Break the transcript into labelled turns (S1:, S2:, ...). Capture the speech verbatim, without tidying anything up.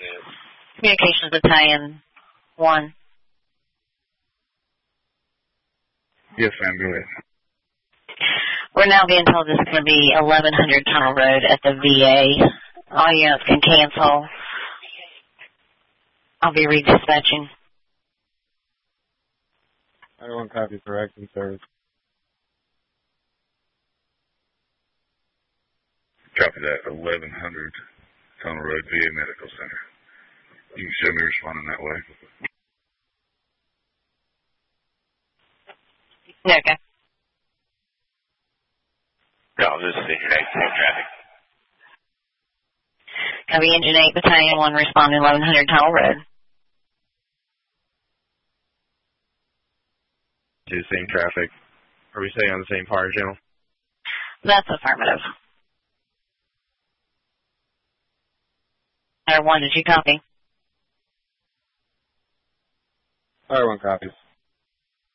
S1: Communications Battalion one.
S2: Yes, ma'am, go ahead.
S1: We're now being told this is going to be eleven hundred Tunnel Road at the V A. All units can cancel. I'll be redispatching.
S3: I don't want copies for acting service.
S2: Copy that, eleven hundred Tunnel Road, V A Medical Center. You can show me responding that way.
S1: Okay.
S4: No, this is Engine eight, same traffic.
S1: Copy Engine eight, Battalion one, responding eleven hundred Tunnel Road.
S3: To the same traffic. Are we staying on the same fire channel?
S1: That's affirmative. Fire one, did you copy?
S3: Fire one copies.